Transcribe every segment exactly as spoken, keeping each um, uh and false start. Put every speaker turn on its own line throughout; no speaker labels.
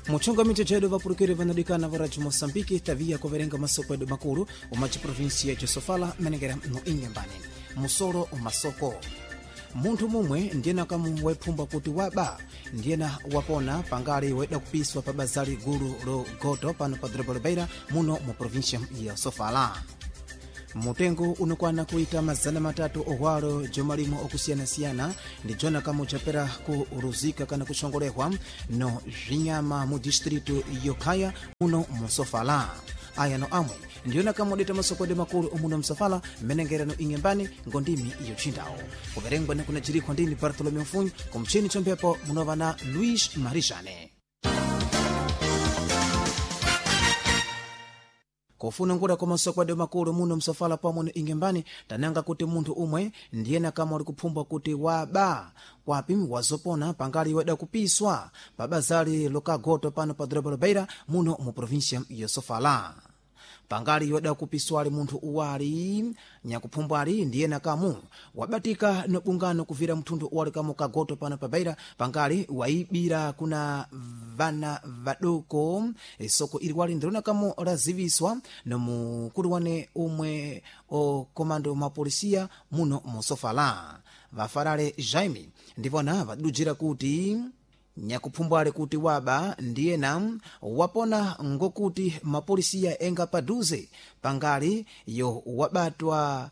muchungamito chedu vapurukire vanadikana varaji Moçambique tavia kuverenga masoko edu makulu umaci provinsia ya Sofala menengera no Inhambane musoro umasoko munthu mumwe ndiyena kamu wepfumba kuti waba ndiyena wapona pangali weda kupiswa pa bazali gulu lo goto pano pa Drobo Beira muno mu provinsia ya Sofala. Mutengo unokwana kuita mazana matatu ohwalo jomalimo okusiyana-siyana ndi jona kamu chapera kuruzika kana kuchongolehwa no zinyama mu distritu yokhaya muno mu Sofala. Aya no amwe ndiyona kamu deta masokode makulu omuno msafala menengera no Inhambane ngondimi iyo chindawo kuverengwa na kuna jirikwa ndini Bartolomeu Mfunyu kumchini chombepo munova na Luis Marijane. Kufuna ngura kwa masoko de makulu muno msafala pamwe no Inhambane tananga kuti munthu umwe ndiyena kama uli kuphumbwa kuti waba wapi wazopona pangali weda kupiswa pa bazali lokagoto pano pa Drobo Beira muno mu provinsia ya Sofala. Pangali weda kupiswa ali munthu uwali nyakuphumbwali ndiyena kamu wabatika no bungano kuvira mtundu uwali kamu kagoto pano pa Beira pangali waibira kuna vana vadoko soko ili wali ndiruna kamu raziviswa no mukulu wane umwe o komando mapolisia muno mu Sofala. Vafarale Jaime ndivona vadujira kuti nyakuphumbwale kuti waba ndiyena wapona ngokuti mapolisia enga paduze pangali yo wabatwa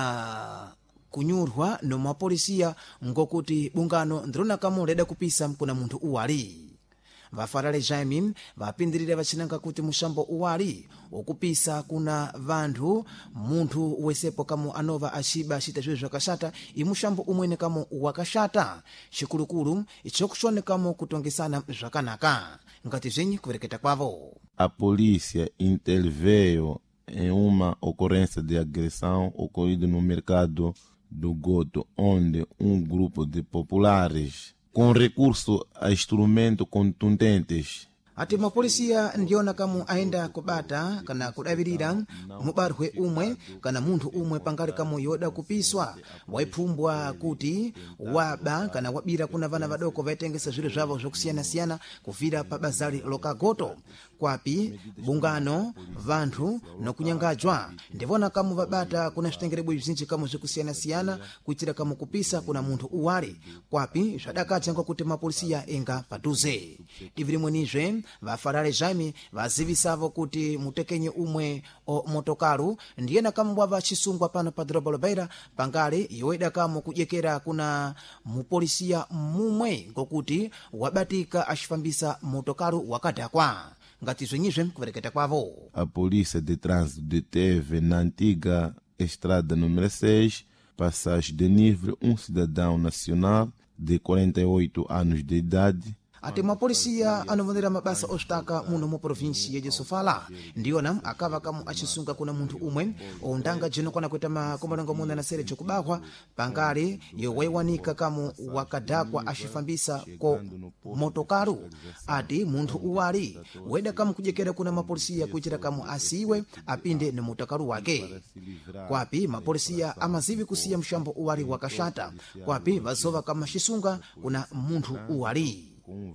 kana kunyurwa no mapolisia ngokuti bungano ndrona kamo leda kupisa mkuna munthu uwali. Vafarale Jaime vapindirira vachinanga kuti mushambo uwali okupisa kuna vanthu munthu wesepo kamu anova achiba achita zviwe zvakashata imushambo umwene kamu wakashata chikulukulu ichokushonekamo kutongesana zvakanaka ngati zvenyi kuvereketa kwavo.
A polícia interveio em uma ocorrência de agressão ocorrida no mercado do Goto, onde um grupo de populares com recurso a instrumentos contundentes
ati mapolisia ndiyona kamu aenda kubata kana kudavirira mubarwe umwe kana munthu umwe pangali kamu yoda kupiswa waiphumbwa kuti waba kana wabira kuna vana vadoko vaitengesa zviro zvavo zvokusiyana-siyana kuvira pa bazali lokagoto kwapi bungano vanthu nokunyangadzwa ndivona kamu vabata kuna zvitengerebwe zvinji kamu zvokusiyana-siyana kuitira kamu kupisa kuna munthu uwali kwapi zvadakadzangwa kuti mapolisia enga paduze divirimwenizve. Vafarale Jaime vazivisavo kuti mutekenye umwe o motokaru ndiyena kamu wava chisungwa pano pa Drobo Beira pangali yoeda kamu kudyekera kuna mupolisia mumwe ngokuti wabatika achifambisa motokaru wakadakwa ngati zvenyizve kuvereketa kwavo.
A polícia de trânsito deteve na antiga estrada número seis, passagem de nível, um cidadão nacional de quarenta e oito anos de idade.
Ati mapolisia anovonera mabasa ostaka muno mu provinsia ya Sofala ndiyona akava kamu achisunga kuna munthu umwe ondanga jino kwana kuita makombanongo muna na sere chokubahwa pangali yowaiwanika kamu wakadakwa achifambisa ko motokaru. Ati munthu uwali weda kamu kudyekera kuna mapolisia kuchira kamu asiwe apinde ne motokaru wake kwapi mapolisia amazivi kusiya mshambo uwali wakashata kwapi vazova kama chisunga kuna munthu uwali.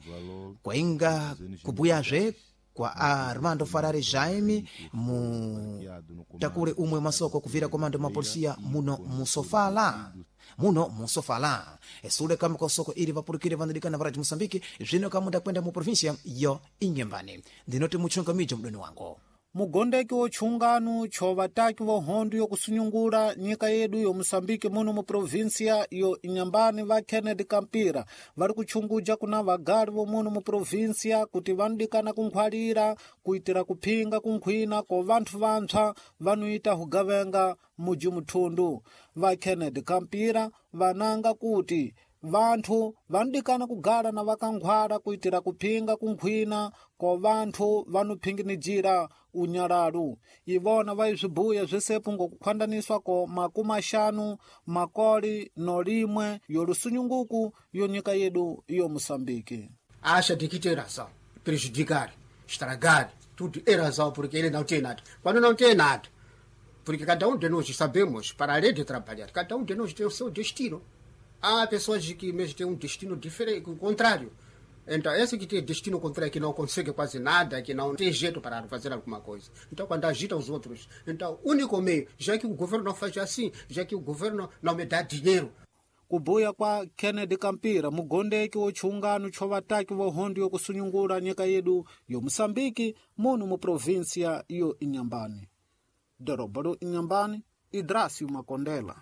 Kwainga kubuyazve kwa Armando Farale Jaime mu takule umwe masoko kuvira komando mapolisia muno mu Sofala muno mu Sofala esule kama kwa soko ili vapurukire vanadikana varaji Moçambique zvino kama ndakwenda mu provinsia yo Inhambane ndinoti muchonga mijo mdoni wango.
mugondeki wochungano chovataki vohondo yokusunyungula nyika yedu yo Moçambique muno mu provinsia yo Inhambane va Kennedy Kampira vari kuchunguja kuna vagali vo muno mu provinsia kuti vandikana kunkhwalira kuitira kuphinga kunkhwina ko vanthu vantsva vanuita hugavenga muji muthundu. Va Kennedy Kampira vananga kuti vanthu vandikana kugala na vakankhwala kuitira kuphinga kunkhwina ko vanthu vanuphinginijira unyalalu. Ivona vaizvibuya zvesepo ngokukhwandaniswa ko makumi ashanu makoli nolimwe yolusunyunguku yo nyika yedu yo Moçambique.
Acha de que tem razão, prejudicar, estragar, tudo é razão porque ele não tem nada. Quando não tem nada, porque cada um de nós sabemos, para além de trabalhar, cada um de nós tem o seu destino. Há pessoas que mesmo têm um destino diferente, o contrário. Então, esse que tem destino contrário, que não consegue quase nada, que não tem jeito para fazer alguma coisa. Então, quando agita os outros, então, o único meio, já que o governo não faz assim, já que o governo não me dá dinheiro.
Kubuya kwa Kennedy Kampira, mugondeki wochungano chovataki vohondo yokusunyungura nyika yedu yo Mosambiki muno mu provinsia iyo Inhambane. Dorobalo Inhambane, Idrácio Makondela.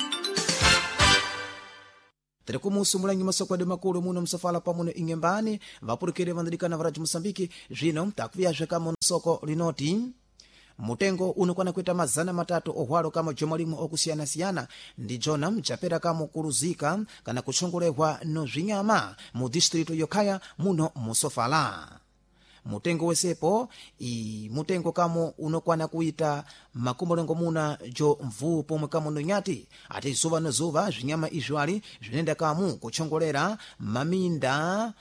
tiri kumusumbula masakwadi makulu muno msafala pamuno Inhambane vapurikire vandikana varaji Mosambiki zvino takuviazve kama soko linoti mutengo unokwana kuita mazana matatu ohwalo kama jomwe limwe okusiyana-siyana ndi jona mchapera kama kuluzika kana kuchongolehwa no zvinyama mu distrito yokhaya muno musofala. Mutengo wesepo i mutengo kamo unokwana kuita makumbolengo muna jo mvu pomwe kamo no nyati ati zuva no zuva zvinyama izwali zvinenda kamu kuchongolera maminda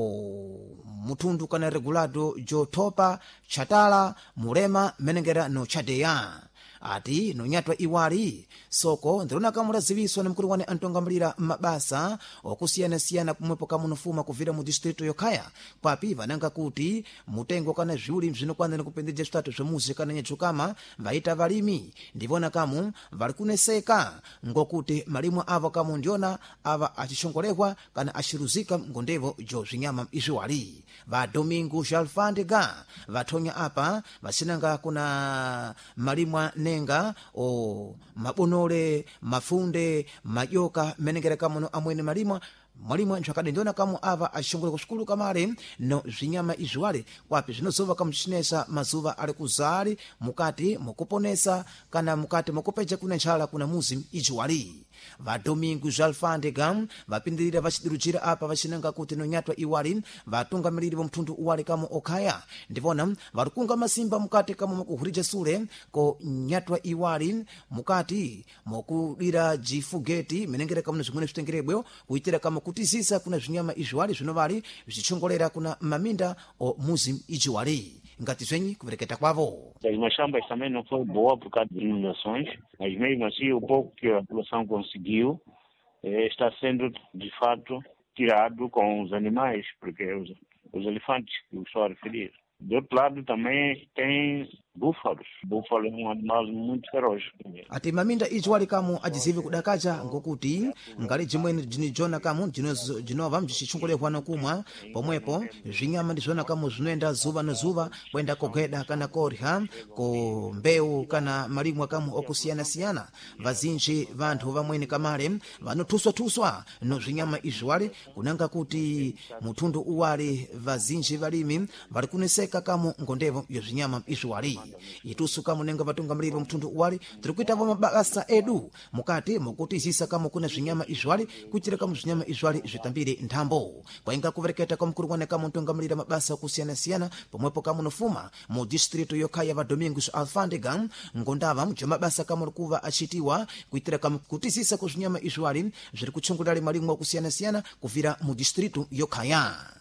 o mutundu kana regulado jo topa chatala mulema menengera no chadeya ati nonyatwa iwali soko ndilona kamula ziviswa na mkulu wane antongambalira mabasa okusiyana-siyana kumwepo kamunofuma kuvira mu distrito yokhaya papi vananga kuti mutengo kana zviuli mzinokwanira kupendeja zvitatu zvemuzi kana nyechukama vaita valimi ndivona kamu vari kuneseka ngokuti malimu avo kamu ndiona ava achishongolehwa kana achiruzika ngondevo jo zvinyama izviwali va Domingo Jalfandega vathonya apa vasinanga kuna malimwa nenga o mabonole mafunde majoka menengera kamuno amwene malimwa malimwa nchakade ndiona kamu ava achishongole kushukulu kamale no zvinyama izwale kwapi zvinozova kamuchinesa mazuva ali kuzali mukati mukuponesa kana mukati mukupeja kuna nchala kuna muzi ijwali va Domingo Jalfandega vapindirira vachidirujira apa vachinanga kuti nonyatwa iwali vatungamiriri vomtundu uwali kamo okhaya ndivona varikunga masimba mukati kamo mukuhurija sule ko nyatwa iwali mukati mukudira jifugeti menengera kamo zvimwene zvitengerebwe kuitira kamo kutizisa kuna zvinyama izwali zvinovali zvichongolera kuna maminda o muzi ijwali ngati zvenyi kuvereketa kwavo.
As machambas também não foi boa por causa de inundações, mas mesmo assim o pouco que a população conseguiu eh, está sendo de fato tirado com os animais, porque os, os elefantes que eu estou a referir. Do outro lado também tem búfalos. Búfalo é um animal muito feroz.
Ati maminda ijwali kamu ajizivi kudakaja ngokuti ngali jimwene jinijona kamu jinova mjichichungulehwa no kumwa pomwepo zvinyama ndizvona kamu zvinoenda zuva no zuva kwenda kogeda kana korya ko mbeu kana malimwa kamu okusiyana-siyana vazinji vanthu vamwene kamale vanothuswa-thuswa no zvinyama izwali kunanga kuti mutundu uwali vazinji valimi vari kuneseka kamu ngondevo yo zvinyama izwali itusu kamu nenga vatungamiriri mtundu uwali tiri kuitavo mabasa edu mukati mukutizisa kamu kuna zvinyama izwali kuitira kamu zvinyama izwali zvitambire nthambo kwainga kuvereketa kwa mkulu wane kamu ntungamirira mabasa okusiyana-siyana pomwepo kamu nofuma mu distrito yokhaya va Domingo Jalfandega ngondava mja mabasa kamu likuva achitiwa kuitira kamu kutizisa ku zvinyama izwali zviri kuchungulali malimwa okusiyana-siyana kuvira mu distrito yokhaya.